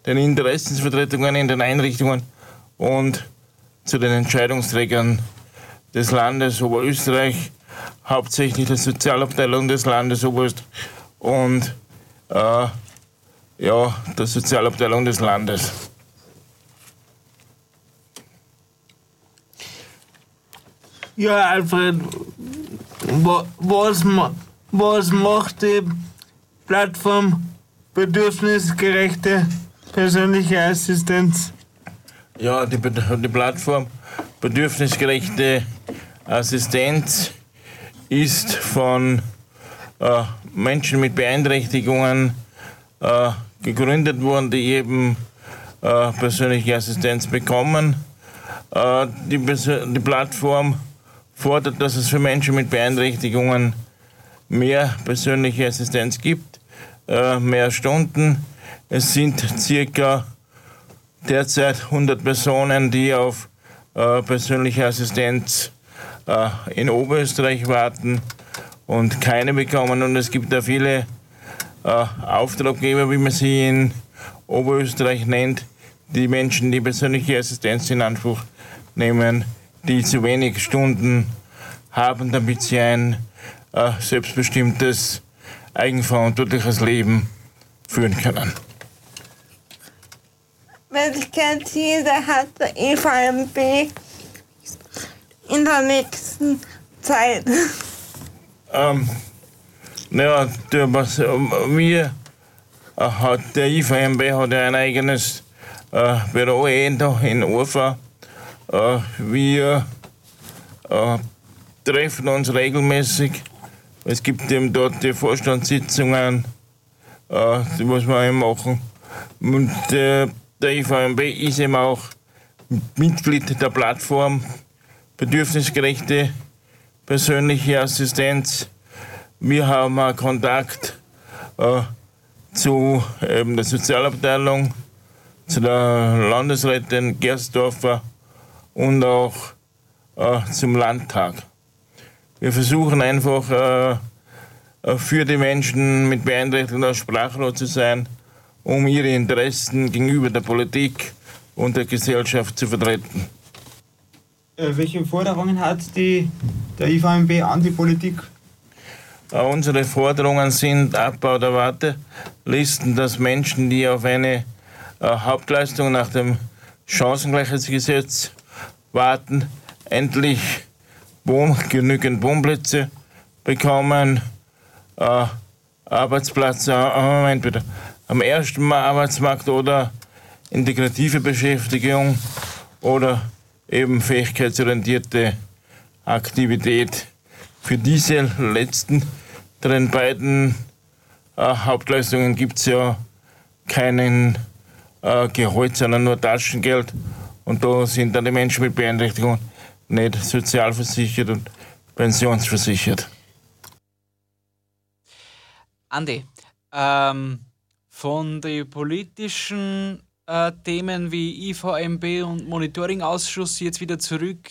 den Interessensvertretungen in den Einrichtungen und zu den Entscheidungsträgern des Landes Oberösterreich, hauptsächlich der Sozialabteilung des Landes Oberösterreich und der Sozialabteilung des Landes. Ja, Alfred, was macht die Plattform bedürfnisgerechte persönliche Assistenz? Ja, die Plattform bedürfnisgerechte Assistenz ist von Menschen mit Beeinträchtigungen gegründet worden, die eben persönliche Assistenz bekommen. Die Plattform fordert, dass es für Menschen mit Beeinträchtigungen mehr persönliche Assistenz gibt, mehr Stunden. Es sind circa derzeit 100 Personen, die auf persönliche Assistenz in Oberösterreich warten und keine bekommen. Und es gibt da viele Auftraggeber, wie man sie in Oberösterreich nennt, die Menschen, die persönliche Assistenz in Anspruch nehmen, die zu wenig Stunden haben, damit sie ein selbstbestimmtes, eigenverantwortliches Leben führen können. Welche Ziele hat der EVMB in der nächsten Zeit? Der IVMB hat ja ein eigenes Büro in Urfa. Wir treffen uns regelmäßig. Es gibt eben dort die Vorstandssitzungen, die was wir eben machen. Und der IVMB ist eben auch Mitglied der Plattform bedürfnisgerechte persönliche Assistenz. Wir haben auch Kontakt zu eben der Sozialabteilung, zu der Landesrätin Gersdorfer und auch zum Landtag. Wir versuchen einfach für die Menschen mit Beeinträchtigung als Sprachrohr zu sein, um ihre Interessen gegenüber der Politik und der Gesellschaft zu vertreten. Welche Forderungen hat der IVMB an die Politik? Unsere Forderungen sind Abbau der Wartelisten, dass Menschen, die auf eine Hauptleistung nach dem Chancengleichheitsgesetz warten, endlich genügend Wohnplätze bekommen, Arbeitsplatz am ersten Arbeitsmarkt oder integrative Beschäftigung oder eben fähigkeitsorientierte Aktivität. Für diese letzten beiden Hauptleistungen gibt es ja keinen Gehalt, sondern nur Taschengeld. Und da sind dann die Menschen mit Beeinträchtigung nicht sozialversichert und pensionsversichert. Andi, von den politischen Themen wie IVMB und Monitoringausschuss jetzt wieder zurück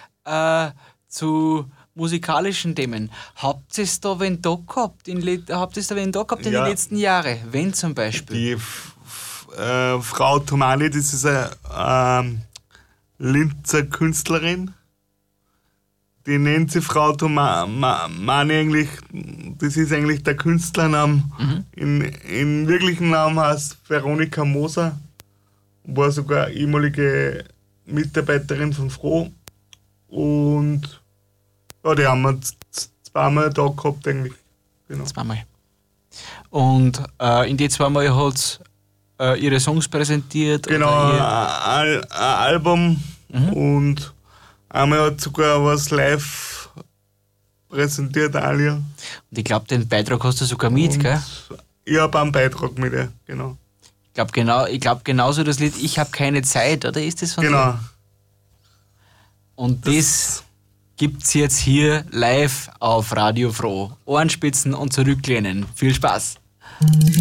zu musikalischen Themen. Habt ihr es da wen da gehabt in den letzten Jahren? Wen zum Beispiel? Die Frau Tomali, das ist eine Linzer Künstlerin. Die nennt sich Frau Tomani eigentlich, das ist eigentlich der Künstlername. In wirklichen Namen heißt Veronika Moser, war sogar ehemalige Mitarbeiterin von Froh. Und ja, die haben wir zweimal da gehabt eigentlich. Genau. Zweimal. Und in die zweimal hat ihre Songs präsentiert? Genau, ein Album und einmal hat sogar was live präsentiert, Alia. Und ich glaube, den Beitrag hast du sogar mit, gell? Ich habe einen Beitrag mit, ja, genau. Ich glaube genauso das Lied Ich habe keine Zeit, oder ist das von Genau. dir? Und das gibt's jetzt hier live auf Radio Froh. Ohrenspitzen und zurücklehnen. Viel Spaß!